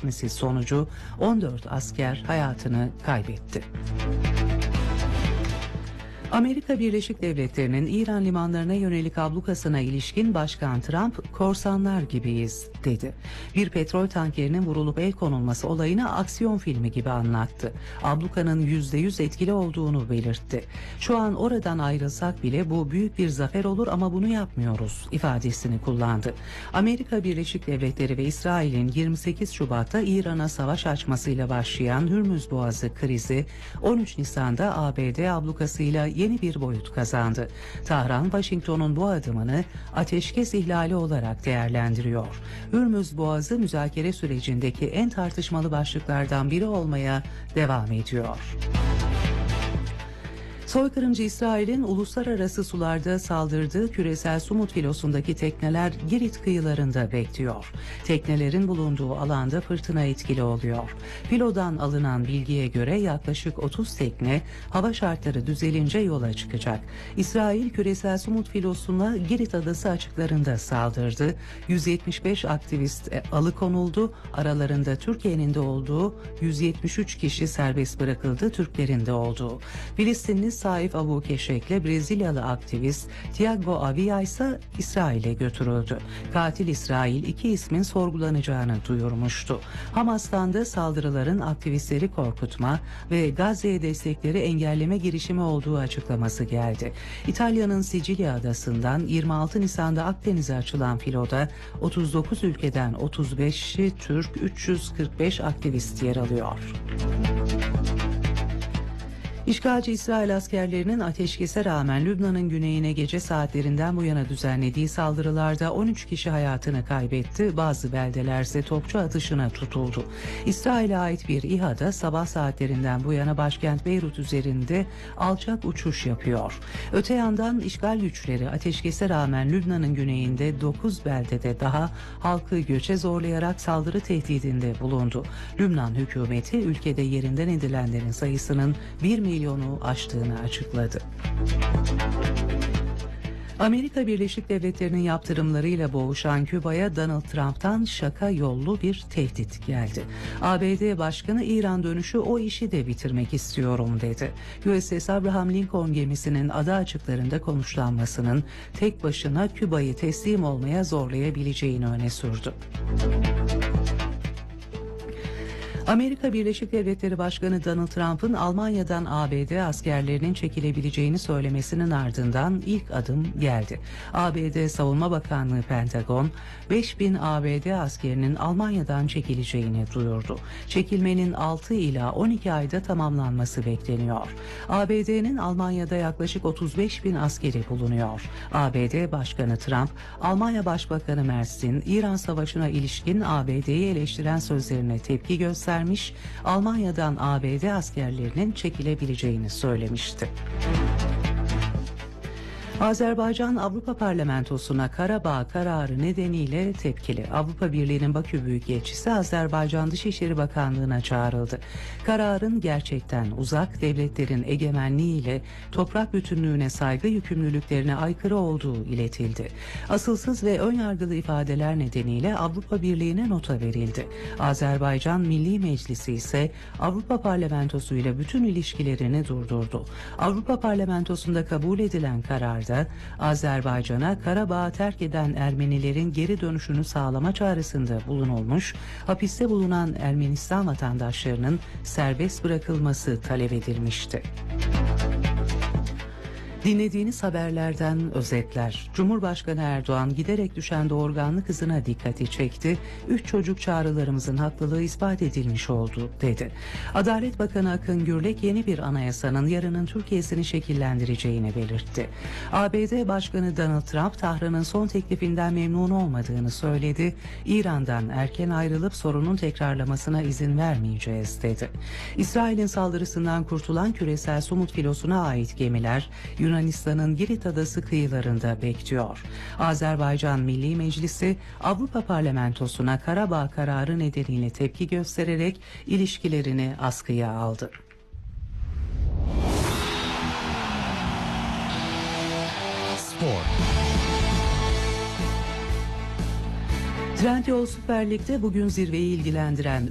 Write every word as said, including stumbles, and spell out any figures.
etmesi sonucu on dört asker hayatını kaybetti. Amerika Birleşik Devletleri'nin İran limanlarına yönelik ablukasına ilişkin Başkan Trump, "Korsanlar gibiyiz," dedi. Bir petrol tankerinin vurulup el konulması olayını aksiyon filmi gibi anlattı. Ablukanın yüzde yüz etkili olduğunu belirtti. "Şu an oradan ayrılsak bile bu büyük bir zafer olur ama bunu yapmıyoruz," ifadesini kullandı. Amerika Birleşik Devletleri ve İsrail'in yirmi sekiz Şubat'ta İran'a savaş açmasıyla başlayan Hürmüz Boğazı krizi on üç Nisan'da A B D ablukasıyla yeni bir boyut kazandı. Tahran, Washington'un bu adımını ateşkes ihlali olarak değerlendiriyor. Hürmüz Boğazı müzakere sürecindeki en tartışmalı başlıklardan biri olmaya devam ediyor. Soykırımcı İsrail'in uluslararası sularda saldırdığı küresel Sumut filosundaki tekneler Girit kıyılarında bekliyor. Teknelerin bulunduğu alanda fırtına etkili oluyor. Filodan alınan bilgiye göre yaklaşık otuz tekne hava şartları düzelince yola çıkacak. İsrail küresel Sumut filosuna Girit adası açıklarında saldırdı. yüz yetmiş beş aktivist alıkonuldu. Aralarında Türkiye'nin de olduğu yüz yetmiş üç kişi serbest bırakıldı, Türklerin de olduğu. Filistinli Saif Abu Keşek'le Brezilyalı aktivist Tiago Avia ise İsrail'e götürüldü. Katil İsrail iki ismin sorgulanacağını duyurmuştu. Hamas'tan da saldırıların aktivistleri korkutma ve Gazze'ye destekleri engelleme girişimi olduğu açıklaması geldi. İtalya'nın Sicilya adasından yirmi altı Nisan'da Akdeniz'e açılan filoda otuz dokuz ülkeden otuz beşi Türk, üç yüz kırk beş aktivist yer alıyor. İşgalci İsrail askerlerinin ateşkese rağmen Lübnan'ın güneyine gece saatlerinden bu yana düzenlediği saldırılarda on üç kişi hayatını kaybetti, bazı beldeler ise topçu atışına tutuldu. İsrail'e ait bir İHA'da sabah saatlerinden bu yana başkent Beyrut üzerinde alçak uçuş yapıyor. Öte yandan işgal güçleri ateşkese rağmen Lübnan'ın güneyinde dokuz beldede daha halkı göçe zorlayarak saldırı tehdidinde bulundu. Lübnan hükümeti ülkede yerinden edilenlerin sayısının bir milyonu aştığını açıkladı. Amerika Birleşik Devletleri'nin yaptırımlarıyla boğuşan Küba'ya Donald Trump'tan şaka yollu bir tehdit geldi. A B D Başkanı İran dönüşü o işi de bitirmek istiyorum dedi. U S S Abraham Lincoln gemisinin ada açıklarında konuşlanmasının tek başına Küba'yı teslim olmaya zorlayabileceğini öne sürdü. Amerika Birleşik Devletleri Başkanı Donald Trump'ın Almanya'dan A B D askerlerinin çekilebileceğini söylemesinin ardından ilk adım geldi. A B D Savunma Bakanlığı Pentagon, beş bin A B D askerinin Almanya'dan çekileceğini duyurdu. Çekilmenin altı ila on iki ayda tamamlanması bekleniyor. A B D'nin Almanya'da yaklaşık otuz beş bin askeri bulunuyor. A B D Başkanı Trump, Almanya Başbakanı Merz'in İran Savaşı'na ilişkin A B D'yi eleştiren sözlerine tepki gösterdi. Vermiş, Almanya'dan A B D askerlerinin çekilebileceğini söylemişti. Azerbaycan Avrupa Parlamentosu'na Karabağ kararı nedeniyle tepkili. Avrupa Birliği'nin Bakü Büyükelçisi Azerbaycan Dışişleri Bakanlığı'na çağrıldı. Kararın gerçekten uzak, devletlerin egemenliğiyle toprak bütünlüğüne saygı yükümlülüklerine aykırı olduğu iletildi. Asılsız ve önyargılı ifadeler nedeniyle Avrupa Birliği'ne nota verildi. Azerbaycan Milli Meclisi ise Avrupa Parlamentosu ile bütün ilişkilerini durdurdu. Avrupa Parlamentosu'nda kabul edilen kararda Azerbaycan'a Karabağ'ı terk eden Ermenilerin geri dönüşünü sağlama çağrısında bulunulmuş, hapiste bulunan Ermenistan vatandaşlarının serbest bırakılması talep edilmişti. Dinlediğiniz haberlerden özetler. Cumhurbaşkanı Erdoğan giderek düşen doğurganlık hızına dikkati çekti. Üç çocuk çağrılarımızın haklılığı ispat edilmiş oldu dedi. Adalet Bakanı Akın Gürlek yeni bir anayasanın yarının Türkiye'sini şekillendireceğini belirtti. A B D Başkanı Donald Trump Tahran'ın son teklifinden memnun olmadığını söyledi. İran'dan erken ayrılıp sorunun tekrarlamasına izin vermeyeceğiz dedi. İsrail'in saldırısından kurtulan küresel Sumut filosuna ait gemiler Yunanistan'ın Girit adası kıyılarında bekliyor. Azerbaycan Milli Meclisi Avrupa Parlamentosu'na Karabağ kararı nedeniyle tepki göstererek ilişkilerini askıya aldı. Spor. Trendyol Süper Lig'de bugün zirveyi ilgilendiren